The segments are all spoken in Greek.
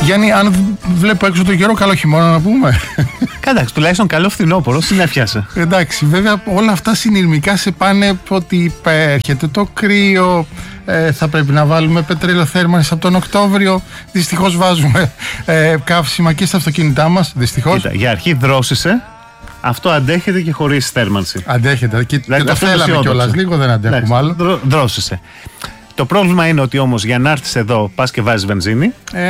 Γιάννη, αν βλέπω έξω το καιρό, καλό χειμώνα να πούμε. Εντάξει, τουλάχιστον καλό φθινόπωρο, συνέφιασε. Εντάξει, βέβαια όλα αυτά συνειρμικά σε πάνε ότι έρχεται το κρύο. Θα πρέπει να βάλουμε πετρελαιοθέρμανση από τον Οκτώβριο. Δυστυχώς βάζουμε καύσιμα και στα αυτοκίνητά μας. Δυστυχώς. Κοίτα, για αρχή δρόσησε. Αυτό αντέχεται και χωρίς θέρμανση. Αντέχεται. Και το θέλαμε κιόλας. Λίγο δεν αντέχουμε άλλο. Δρόσησε. Το πρόβλημα είναι ότι όμως για να έρθεις εδώ πας και βάζεις βενζίνη.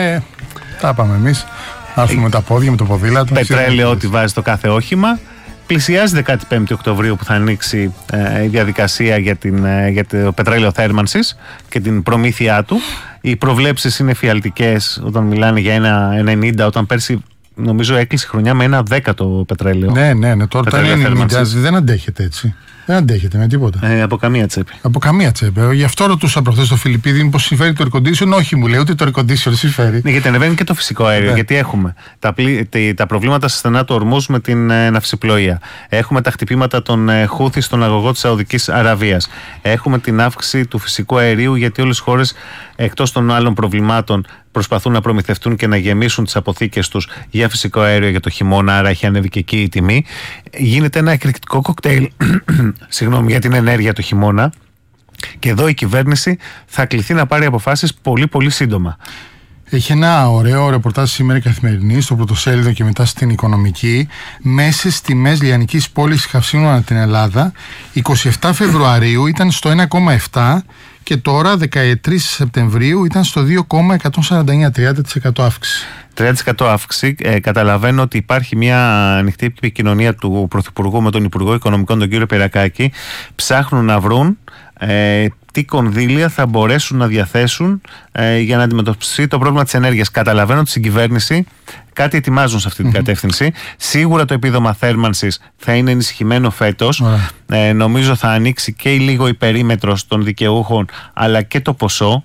Τα πάμε εμείς. Να έρθουμε τα πόδια με το ποδήλατο. Πετρέλαιο ότι βάζει το κάθε όχημα. Πλησιάζει 15 Οκτωβρίου που θα ανοίξει η διαδικασία για το πετρέλαιο θέρμανσης και την προμήθειά του. Οι προβλέψεις είναι φιαλτικές όταν μιλάνε για 1,90, όταν πέρσι νομίζω έκλεισε χρονιά με 1,10 το πετρέλαιο. Ναι, τώρα δεν αντέχεται έτσι. Δεν αντέχεται με τίποτα. Από καμία τσέπη. Από καμία τσέπη. Γι' αυτό ρωτούσα προχθές το Φιλιππίδη μήπως συμφέρει το air condition. Όχι, μου λέει, ούτε το air condition συμφέρει. Ναι, γιατί ανεβαίνει και το φυσικό αέριο. Ναι. Γιατί έχουμε τα προβλήματα στα στενά του ορμούς με την ναυσιπλοεία. Έχουμε τα χτυπήματα των Χούθι στον αγωγό της Σαουδικής Αραβίας. Έχουμε την αύξηση του φυσικού αερίου, γιατί όλες οι χώρες εκτός των άλλων προβλημάτων προσπαθούν να προμηθευτούν και να γεμίσουν τις αποθήκες τους για φυσικό αέριο για το χειμώνα, άρα έχει ανέβει και εκεί η τιμή. Γίνεται ένα εκρηκτικό κοκτέιλ για την ενέργεια το χειμώνα, και εδώ η κυβέρνηση θα κληθεί να πάρει αποφάσεις πολύ πολύ σύντομα. Έχει ένα ωραίο ρεπορτάζ σήμερα η Καθημερινή στο πρωτοσέλιδο και μετά στην Οικονομική. Μέσες τιμές λιανικής πώλησης καυσίμων ανά την Ελλάδα 27 Φεβρουαρίου ήταν στο 1,7 και τώρα 13 Σεπτεμβρίου ήταν στο 2,149, 30% αύξηση. 30% αύξηση. Καταλαβαίνω ότι υπάρχει μια ανοιχτή επικοινωνία του Πρωθυπουργού με τον Υπουργό Οικονομικών, τον κύριο Περακάκη. Ψάχνουν να βρουν τι κονδύλια θα μπορέσουν να διαθέσουν για να αντιμετωπιστεί το πρόβλημα της ενέργειας. Καταλαβαίνω ότι στην κυβέρνηση κάτι ετοιμάζουν σε αυτή την κατεύθυνση. Σίγουρα το επίδομα θέρμανσης θα είναι ενισχυμένο φέτος. Νομίζω θα ανοίξει και λίγο η περίμετρος των δικαιούχων, αλλά και το ποσό.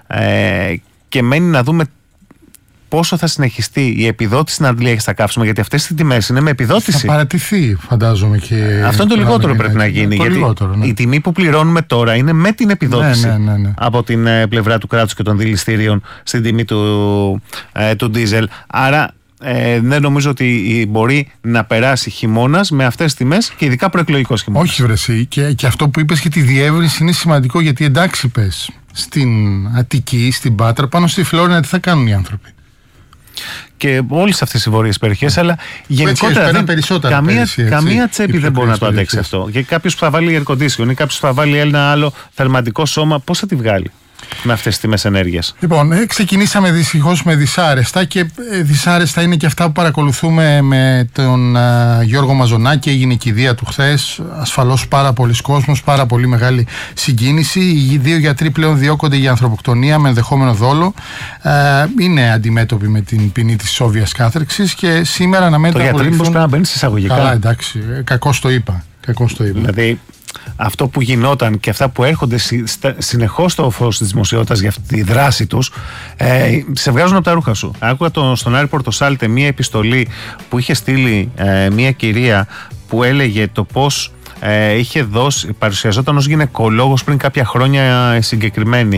Και μένει να δούμε πόσο θα συνεχιστεί η επιδότηση στην αντλία στα καύσιμα, γιατί αυτές οι τιμές είναι με επιδότηση. Θα παρατηθεί, φαντάζομαι. Και αυτό είναι το λιγότερο πρέπει να γίνει. Γιατί λιγότερο, ναι. Η τιμή που πληρώνουμε τώρα είναι με την επιδότηση από την πλευρά του κράτους και των δηληστήριων στην τιμή του ντίζελ. Άρα δεν νομίζω ότι μπορεί να περάσει χειμώνας με αυτές τις τιμές, και ειδικά προεκλογικός χειμώνας. Όχι, βρεσί. Και αυτό που είπες για τη διεύρυνση είναι σημαντικό, γιατί εντάξει, πες στην Αττική, στην Πάτρα, πάνω στη Φλόρινα, τι θα κάνουν οι άνθρωποι. Και όλες αυτές οι βόρειες περιοχές, αλλά γενικότερα καμία τσέπη δεν μπορεί να το αντέξει αυτό. Και κάποιος που θα βάλει air condition ή κάποιος που θα βάλει ένα άλλο θερματικό σώμα, πώς θα τη βγάλει με αυτές τις τιμές ενέργειας? Λοιπόν, ξεκινήσαμε δυστυχώς με δυσάρεστα, και δυσάρεστα είναι και αυτά που παρακολουθούμε με τον Γιώργο Μαζονάκη. Έγινε η κηδεία του χθες. Ασφαλώς πάρα πολλοί κόσμος, πάρα πολύ μεγάλη συγκίνηση. Οι δύο γιατροί πλέον διώκονται για ανθρωποκτονία με ενδεχόμενο δόλο. Είναι αντιμέτωποι με την ποινή της όβιας κάθερξης, και σήμερα αναμένεται. Το γιατροί μήπως πρέπει να μπαίνει εισαγωγικά. Καλά, εντάξει. Κακώς το είπα. Δηλαδή, αυτό που γινόταν και αυτά που έρχονται συνεχώς στο φως της δημοσιότητας για αυτή τη δράση τους, σε βγάζουν από τα ρούχα σου. Άκουγα στον Άρη Πορτοσάλτε μία επιστολή που είχε στείλει μία κυρία που έλεγε το πώς είχε δώσει, παρουσιαζόταν ως γυναικολόγος πριν κάποια χρόνια συγκεκριμένη,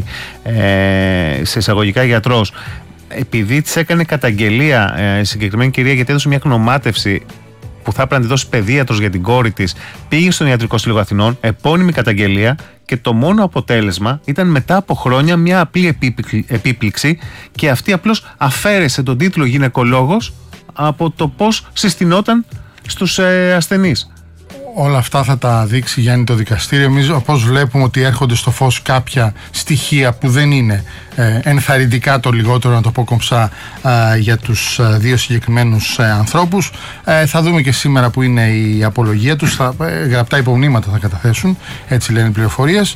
σε εισαγωγικά γιατρός. Επειδή της έκανε καταγγελία η συγκεκριμένη κυρία, γιατί έδωσε μια γνωμάτευση που θα έπρεπε να τη δώσει παιδίατρος για την κόρη της, πήγε στον Ιατρικό Σύλλογο Αθηνών, επώνυμη καταγγελία, και το μόνο αποτέλεσμα ήταν μετά από χρόνια μια απλή επίπληξη, και αυτή απλώς αφαίρεσε τον τίτλο γυναικολόγος από το πώς συστηνόταν στους ασθενείς. Όλα αυτά θα τα δείξει, Γιάννη, το δικαστήριο. Εμείς όπως βλέπουμε ότι έρχονται στο φως κάποια στοιχεία που δεν είναι ενθαρρυντικά, το λιγότερο να το πω κομψά, για τους δύο συγκεκριμένους ανθρώπους. Θα δούμε και σήμερα που είναι η απολογία τους. Γραπτά υπομνήματα θα καταθέσουν, έτσι λένε οι πληροφορίες.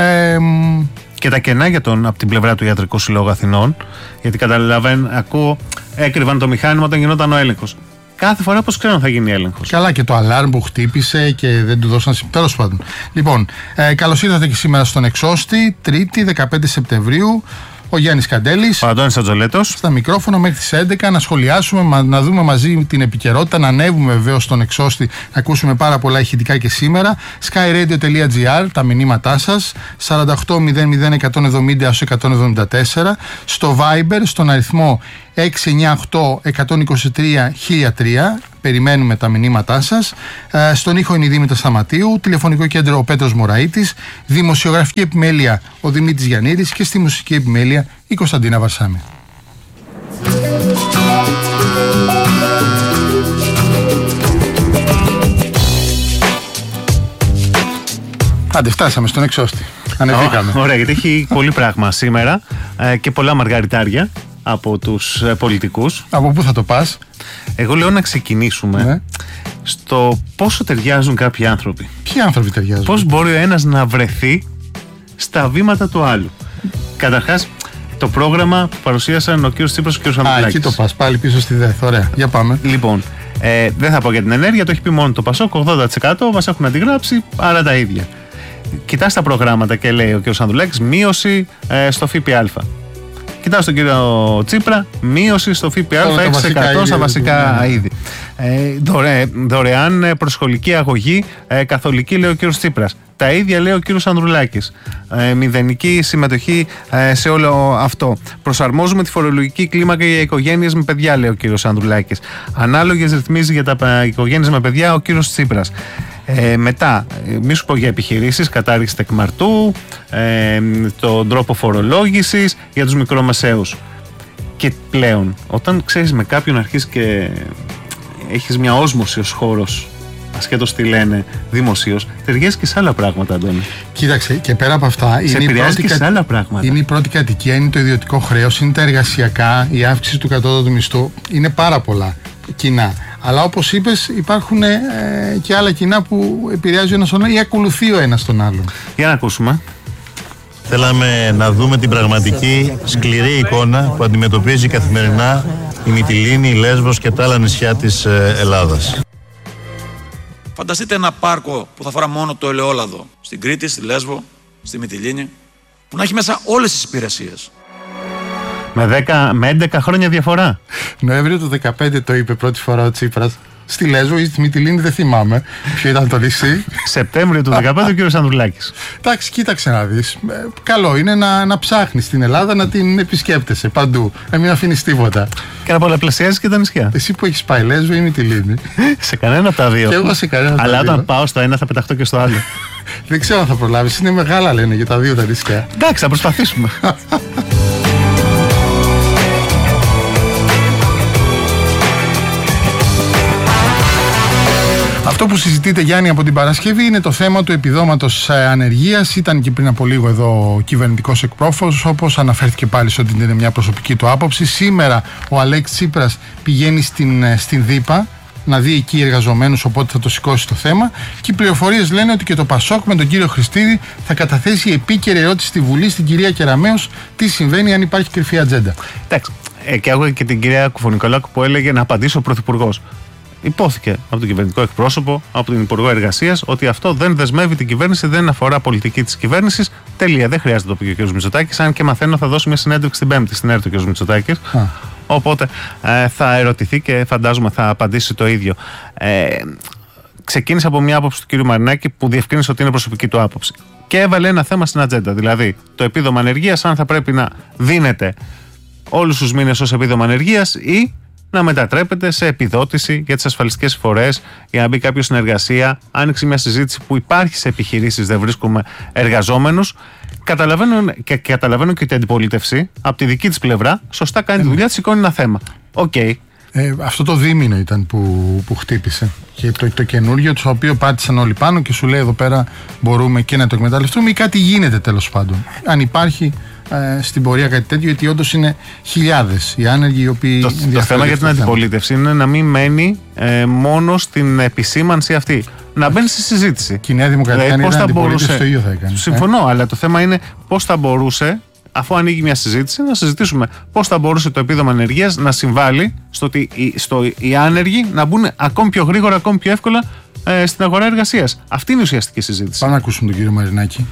Και τα κενά από την πλευρά του Ιατρικού Συλλόγου Αθηνών, γιατί ακούω, έκρυβαν το μηχάνημα όταν γινόταν ο έλεγχος. Κάθε φορά πώς ξέρουν θα γίνει έλεγχος. Καλά, και το αλάρμ που χτύπησε και δεν του δώσαν. Τέλος πάντων. Λοιπόν, καλώς ήρθατε και σήμερα στον Εξώστη, Τρίτη 15 Σεπτεμβρίου. Ο Γιάννης Καντέλης. Ο Αντώνης Ατζολέτος. Στα μικρόφωνα μέχρι τις 11 να σχολιάσουμε, να δούμε μαζί την επικαιρότητα, να ανέβουμε βεβαίως στον Εξώστη, να ακούσουμε πάρα πολλά ηχητικά και σήμερα. skyradio.gr, τα μηνύματά σας, 48 00 170 174, στο Viber, στον αριθμό 698-123-1003. Περιμένουμε τα μηνύματά σας. Στον ήχο είναι η Δήμητρα Σταματίου, τηλεφωνικό κέντρο ο Πέτρος Μωραΐτης, δημοσιογραφική επιμέλεια ο Δημήτρης Γιαννίδης και στη μουσική επιμέλεια η Κωνσταντίνα Βαρσάμη. Άντε, φτάσαμε στον εξώστη. Ανεβήκαμε. Ωραία, γιατί έχει πολύ πράγμα σήμερα και πολλά μαργαριτάρια από τους πολιτικούς. Από πού θα το πας? Εγώ λέω να ξεκινήσουμε στο πόσο ταιριάζουν κάποιοι άνθρωποι. Ποιοι άνθρωποι ταιριάζουν? Πώς μπορεί ο ένας να βρεθεί στα βήματα του άλλου. Καταρχάς, το πρόγραμμα που παρουσίασαν ο κύριος Τσίπρας και ο κύριος Ανδρουλάκης. Εκεί το πας, πάλι πίσω στη ΔΕΘ. Ωραία, για πάμε. Λοιπόν, δεν θα πω για την ενέργεια, το έχει πει μόνο το Πασόκ, 80% μας έχουν αντιγράψει, άρα τα ίδια. Κοιτάς τα προγράμματα και λέει ο κύριος Ανδρουλάκης μείωση στο ΦΠΑ. Κοιτάω στον κύριο Τσίπρα, μείωση στο ΦΠΑ 6% στα βασικά είδη. Δωρεάν προσχολική αγωγή καθολική, λέει ο κύριος Τσίπρας. Τα ίδια λέει ο κύριος Ανδρουλάκης. Μηδενική συμμετοχή σε όλο αυτό. Προσαρμόζουμε τη φορολογική κλίμακα για οικογένειες με παιδιά, λέει ο κύριος Ανδρουλάκης. Ανάλογες ρυθμίσεις για τα οικογένειες με παιδιά, ο κύριος Τσίπρας. Μετά, μη σου πω για επιχειρήσεις, κατάργηση τεκμαρτού, τον τρόπο φορολόγησης για τους μικρομεσαίους. Και πλέον, όταν ξέρεις με κάποιον αρχίσεις και έχεις μια όσμωση ως χώρος, ασχέτως τι λένε δημοσίως, ταιριάζει και σε άλλα πράγματα, Αντώνη. Κοίταξε, και πέρα από αυτά, είναι η πρώτη κατοικία, είναι το ιδιωτικό χρέος, είναι τα εργασιακά, η αύξηση του κατώτατου μισθού. Είναι πάρα πολλά κοινά. Αλλά όπως είπες, υπάρχουν και άλλα κοινά που επηρεάζει ο ένας τον άλλο ή ακολουθεί ο ένας τον άλλον. Για να ακούσουμε. Θέλαμε να δούμε την πραγματική σκληρή εικόνα που αντιμετωπίζει καθημερινά η Μυτιλήνη, η Λέσβος και τα άλλα νησιά της Ελλάδας. Φανταστείτε ένα πάρκο που θα φορά μόνο το ελαιόλαδο στην Κρήτη, στη Λέσβο, στη Μυτιλήνη, που να έχει μέσα όλες τις υπηρεσίες. Με 11 χρόνια διαφορά. Νοέμβριο του 2015 το είπε πρώτη φορά ο Τσίπρας. Στη Λέσβο ή στη Μυτιλήνη δεν θυμάμαι ποιο ήταν το νησί. Σεπτέμβριο του 2015 ο κύριος Ανδρουλάκης. Εντάξει, κοίταξε να δεις. Καλό είναι να ψάχνεις την Ελλάδα, να την επισκέπτεσαι παντού. Να μην αφήνεις τίποτα. Και να πολλαπλασιάζεις και τα νησιά. Εσύ που έχεις πάει Λέσβο ή Μυτιλήνη? Σε κανένα από τα δύο. Και εγώ σε κανένα από τα δύο. Αλλά όταν δύο. πάω στο ένα θα πεταχτώ και στο άλλο. Δεν ξέρω αν θα προλάβεις. Είναι μεγάλα, λένε, για τα δύο τα νησιά. Εντάξει, θα προσπαθήσουμε. Αυτό που συζητείτε, Γιάννη, από την Παρασκευή είναι το θέμα του επιδόματος ανεργίας. Ήταν και πριν από λίγο εδώ ο κυβερνητικός εκπρόσωπος, όπως αναφέρθηκε πάλι ότι είναι μια προσωπική του άποψη. Σήμερα ο Αλέξης Τσίπρας πηγαίνει στην ΔΥΠΑ να δει εκεί εργαζομένους, οπότε θα το σηκώσει το θέμα. Και οι πληροφορίες λένε ότι και το Πασόκ με τον κύριο Χριστίδη θα καταθέσει επίκαιρη ερώτηση στη Βουλή, στην κυρία Κεραμέως, τι συμβαίνει, αν υπάρχει κρυφή ατζέντα. Εντάξει. Και άκουγα και την κυρία Κουφωνικολάκου που έλεγε να απαντήσει ο Πρωθυπουργός. Υπόθηκε από τον κυβερνητικό εκπρόσωπο, από την Υπουργό Εργασίας, ότι αυτό δεν δεσμεύει την κυβέρνηση, δεν αφορά πολιτική της κυβέρνησης. Τέλεια, δεν χρειάζεται να το πει και ο κ. Μητσοτάκης. Αν και μαθαίνω, θα δώσει μια συνέντευξη την Πέμπτη στην ΕΡΤ ο κ. Μητσοτάκης. Οπότε θα ερωτηθεί και φαντάζομαι θα απαντήσει το ίδιο. Ξεκίνησε από μια άποψη του κ. Μαρινάκη που διευκρίνησε ότι είναι προσωπική του άποψη. Και έβαλε ένα θέμα στην ατζέντα. Δηλαδή, το επίδομα ανεργίας, αν θα πρέπει να δίνεται όλους τους μήνες ως επίδομα ανεργίας ή να μετατρέπεται σε επιδότηση για τις ασφαλιστικές εισφορές για να μπει κάποιος στην εργασία. Άνοιξε μια συζήτηση που υπάρχει σε επιχειρήσεις, δεν βρίσκουμε εργαζόμενους. Καταλαβαίνω και την αντιπολίτευση από τη δική της πλευρά σωστά κάνει τη δουλειά της, σηκώνει ένα θέμα. Okay. Αυτό το δίμηνο ήταν που χτύπησε. Και το καινούργιο, το οποίο πάτησαν όλοι πάνω και σου λέει εδώ πέρα μπορούμε και να το εκμεταλλευτούμε ή κάτι γίνεται τέλος πάντων. Αν υπάρχει στην πορεία κάτι τέτοιο, γιατί όντως είναι χιλιάδες οι άνεργοι οι οποίοι. Το θέμα για την αντιπολίτευση είναι να μην μένει μόνο στην επισήμανση αυτή. Να μπαίνει στη συζήτηση. Και η Νέα Δημοκρατία αν ήταν αντιπολίτευση, το ίδιο θα έκανε. Συμφωνώ, αλλά το θέμα είναι πώς θα μπορούσε, αφού ανοίγει μια συζήτηση, να συζητήσουμε πώς θα μπορούσε το επίδομα ανεργίας να συμβάλλει στο ότι οι άνεργοι να μπουν ακόμη πιο γρήγορα, ακόμη πιο εύκολα στην αγορά εργασίας. Αυτή είναι η ουσιαστική συζήτηση. Πάμε να ακούσουμε τον κύριο Μαρινάκη.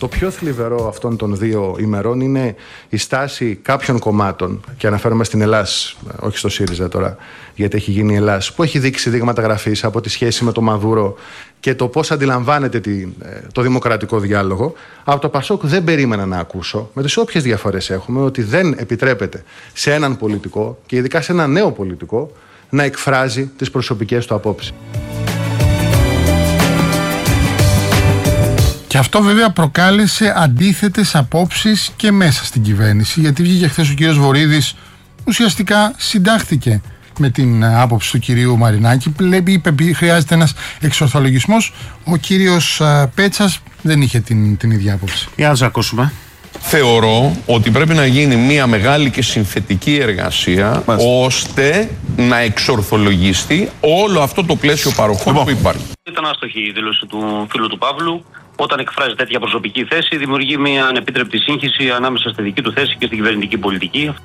Το πιο θλιβερό αυτών των 2 ημερών είναι η στάση κάποιων κομμάτων, και αναφέρομαι στην Ελλάς, όχι στο ΣΥΡΙΖΑ τώρα, γιατί έχει γίνει η Ελλάς, που έχει δείξει δείγματα γραφής από τη σχέση με τον Μαδούρο και το πώς αντιλαμβάνεται το δημοκρατικό διάλογο. Από το ΠΑΣΟΚ δεν περίμενα να ακούσω, με τις όποιες διαφορές έχουμε, ότι δεν επιτρέπεται σε έναν πολιτικό, και ειδικά σε έναν νέο πολιτικό, να εκφράζει τις προσωπικές του απόψεις. Και αυτό βέβαια προκάλεσε αντίθετες απόψεις και μέσα στην κυβέρνηση, γιατί βγήκε χθες ο κύριος Βορίδης, ουσιαστικά συντάχθηκε με την άποψη του κυρίου Μαρινάκη, είπε χρειάζεται ένας εξορθολογισμός. Ο κύριος Πέτσας δεν είχε την ίδια άποψη. Για να τους ακούσουμε. Θεωρώ ότι πρέπει να γίνει μια μεγάλη και συνθετική εργασία, ώστε να εξορθολογιστεί όλο αυτό το πλαίσιο παροχών που υπάρχει. Ήταν άστοχη η δήλωση του φίλου του Παύλου. Όταν εκφράζει τέτοια προσωπική θέση, δημιουργεί μια ανεπίτρεπτη σύγχυση ανάμεσα στη δική του θέση και στην κυβερνητική πολιτική.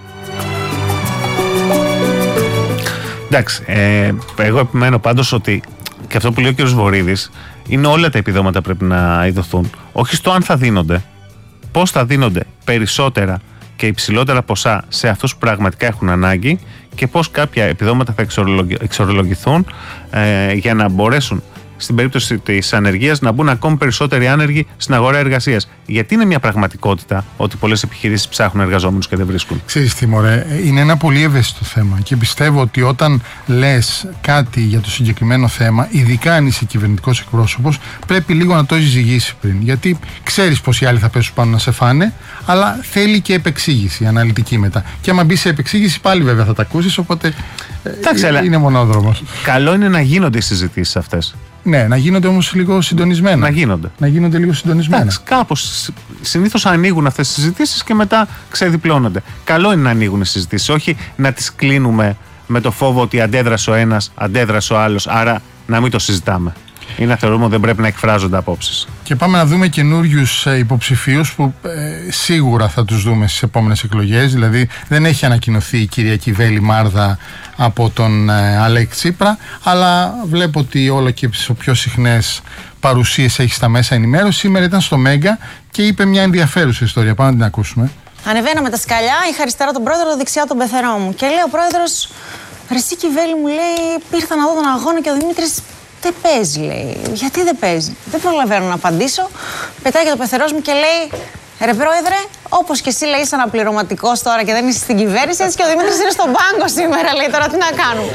Εντάξει, εγώ επιμένω πάντως ότι και αυτό που λέει ο κ. Βορίδης είναι όλα τα επιδόματα πρέπει να ειδωθούν. Όχι στο αν θα δίνονται, πώς θα δίνονται περισσότερα και υψηλότερα ποσά σε αυτούς που πραγματικά έχουν ανάγκη και πώς κάποια επιδόματα θα εξορολογηθούν για να μπορέσουν στην περίπτωση της ανεργίας να μπουν ακόμη περισσότεροι άνεργοι στην αγορά εργασίας. Γιατί είναι μια πραγματικότητα ότι πολλές επιχειρήσεις ψάχνουν εργαζόμενους και δεν βρίσκουν. Ξέρεις τι μωρέ, είναι ένα πολύ ευαίσθητο θέμα και πιστεύω ότι όταν λες κάτι για το συγκεκριμένο θέμα, ειδικά αν είσαι κυβερνητικός εκπρόσωπος, πρέπει λίγο να το έχεις ζυγίσει πριν. Γιατί ξέρεις πως οι άλλοι θα πέσουν πάνω να σε φάνε, αλλά θέλει και επεξήγηση αναλυτική μετά. Και άμα μπει σε επεξήγηση πάλι βέβαια θα τα ακούσεις, οπότε είναι μονόδρομος. Καλό είναι να γίνονται οι συζητήσεις αυτές. Ναι, να γίνονται όμως λίγο συντονισμένα. Να γίνονται λίγο συντονισμένα. Εντάξει, κάπως. Συνήθως ανοίγουν αυτές τις συζητήσεις και μετά ξεδιπλώνονται. Καλό είναι να ανοίγουν οι συζητήσεις, όχι να τις κλείνουμε με το φόβο ότι αντέδρασε ο ένας, αντέδρασε ο άλλος, άρα να μην το συζητάμε. Ή να θεωρούμε ότι δεν πρέπει να εκφράζονται απόψεις. Και πάμε να δούμε καινούριους υποψηφίους που σίγουρα θα τους δούμε στις επόμενες εκλογές. Δηλαδή δεν έχει ανακοινωθεί η Κυριακή Βέλη Μάρδα από τον Αλέξη Τσίπρα, αλλά βλέπω ότι όλο και πιο συχνές παρουσίες έχει στα μέσα ενημέρωση. Σήμερα ήταν στο Μέγκα και είπε μια ενδιαφέρουσα ιστορία. Πάμε να την ακούσουμε. Ανεβαίναμε τα σκαλιά, είχα αριστερά τον πρόεδρο, δεξιά τον πεθερό μου. Και λέει ο πρόεδρος, ρε εσύ Κιβέλη, μου λέει, ήρθα να δω τον αγώνα και ο Δημήτρης δεν παίζει, λέει. Γιατί δεν παίζει? Δεν προλαβαίνω να απαντήσω. Πετάει και το πεθερός μου και λέει, ρε πρόεδρε, όπως και εσύ λέει είσαι αναπληρωματικός τώρα και δεν είσαι στην κυβέρνηση, έτσι και ο Δημήτρης είναι στον πάγκο σήμερα, λέει, τώρα τι να κάνουμε.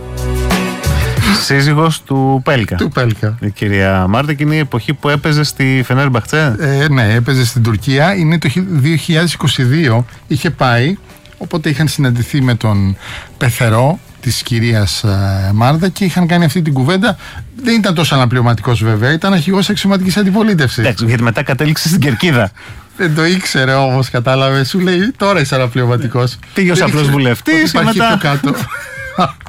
Σύζυγος του Πέλκα. Του Πέλκα. Η κυρία Μάρτα, και είναι η εποχή που έπαιζε στη Φενέρμπαχτσε. Ναι, έπαιζε στην Τουρκία. Είναι το 2022. Είχε πάει, οπότε είχαν συναντηθεί με τον πεθερό της κυρίας Μάρδα και είχαν κάνει αυτή την κουβέντα. Δεν ήταν τόσο αναπληρωματικός βέβαια, ήταν αρχηγός αξιωματικής αντιπολίτευσης. Εντάξει, γιατί μετά κατέληξε στην Κερκίδα. Δεν το ήξερε όμως, κατάλαβε. Σου λέει τώρα είσαι αναπληρωματικός. Πήγε ως απλός βουλευτής και μετά. Πιο κάτω.